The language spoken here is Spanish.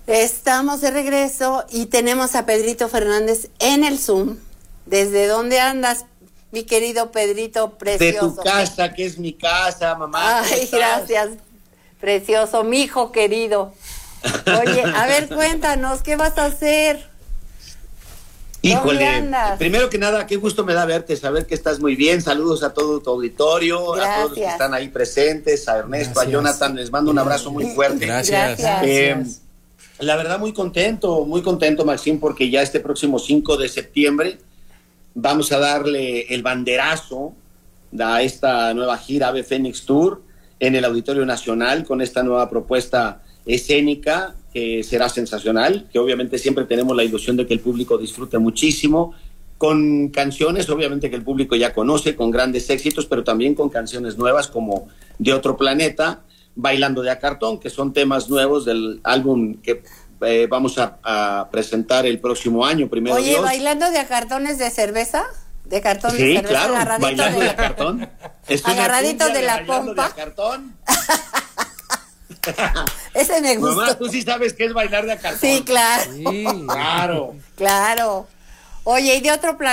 Estamos de regreso y tenemos a Pedrito Fernández en el Zoom. ¿Desde dónde andas, mi querido Pedrito precioso? De tu casa, que es mi casa, mamá. Ay, gracias, precioso, mi hijo querido. Oye, a ver, cuéntanos, ¿qué vas a hacer? Híjole, primero que nada, qué gusto me da verte, saber que estás muy bien. Saludos a todo tu auditorio, gracias. A todos los que están ahí presentes, a Ernesto, gracias. A Jonathan, les mando un abrazo muy fuerte. Gracias. La verdad, muy contento, Maxim, porque ya este próximo 5 de septiembre vamos a darle el banderazo a esta nueva gira Ave Fénix Tour en el Auditorio Nacional con esta nueva propuesta escénica que será sensacional, que obviamente siempre tenemos la ilusión de que el público disfrute muchísimo, con canciones obviamente que el público ya conoce, con grandes éxitos, pero también con canciones nuevas como De Otro Planeta, Bailando de a Cartón, que son temas nuevos del álbum que vamos a presentar el próximo año, primero Oye, Dios. ¿Bailando de a cartones de cerveza? ¿De cartón sí, de cerveza? Claro, agarradito bailando de a cartón. Agarradito de la pompa. De a cartón. Ese me gustó. Mamá, tú sí sabes qué es bailar de a cartón. Sí, claro. Sí. Claro. Claro. Oye, ¿y de otro planeta?